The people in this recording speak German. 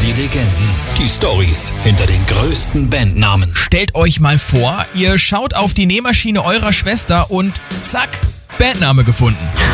Die Legenden, die Storys hinter den größten Bandnamen. Stellt euch mal vor, ihr schaut auf die Nähmaschine eurer Schwester und zack, Bandname gefunden.